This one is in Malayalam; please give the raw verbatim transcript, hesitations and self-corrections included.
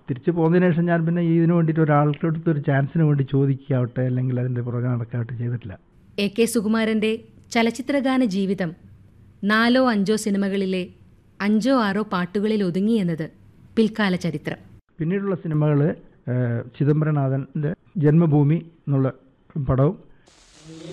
തിരിച്ചു പോകുന്നതിന് ശേഷം ഞാൻ പിന്നെ ഇതിനു വേണ്ടിയിട്ട് ഒരാൾക്ക് അടുത്ത് ഒരു ചാൻസിന് വേണ്ടി ചോദിക്കാവട്ടെ അല്ലെങ്കിൽ അതിൻ്റെ പുറകെ നടക്കാവട്ടെ ചെയ്തിട്ടില്ല. എ കെ സുകുമാരൻ്റെ ചലച്ചിത്രഗാന ജീവിതം നാലോ അഞ്ചോ സിനിമകളിലെ അഞ്ചോ ആറോ പാട്ടുകളിൽ ഒതുങ്ങിയെന്നത് പിൽക്കാല ചരിത്രം. പിന്നീടുള്ള സിനിമകൾ ചിദംബരനാഥൻ്റെ ജന്മഭൂമി എന്നുള്ള പടവും